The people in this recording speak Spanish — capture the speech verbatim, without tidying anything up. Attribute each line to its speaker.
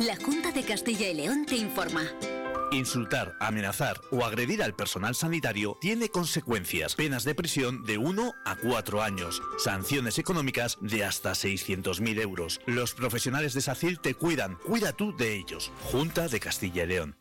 Speaker 1: La Junta de Castilla y León te informa.
Speaker 2: Insultar, amenazar o agredir al personal sanitario tiene consecuencias. Penas de prisión de uno a cuatro años. Sanciones económicas de hasta seiscientos mil euros. Los profesionales de SACIL te cuidan. Cuida tú de ellos. Junta de Castilla y León.